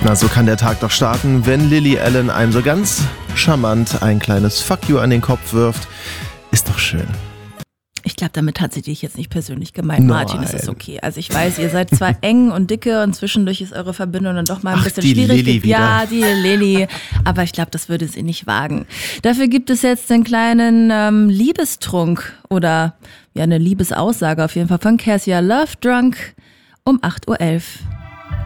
Na, so kann der Tag doch starten, wenn Lily Allen einem so ganz charmant ein kleines Fuck you an den Kopf wirft. Ist doch schön. Ich glaube, damit hat sie dich jetzt nicht persönlich gemeint, Martin, Nein. ist es okay. Also ich weiß, ihr seid zwar eng und dicke und zwischendurch ist eure Verbindung dann doch mal ein bisschen die schwierig. Lilly wieder. Ja, die Lilly, aber ich glaube, das würde sie nicht wagen. Dafür gibt es jetzt einen kleinen Liebestrunk oder ja eine Liebesaussage auf jeden Fall von Cassia, Love Drunk um 8:11 Uhr.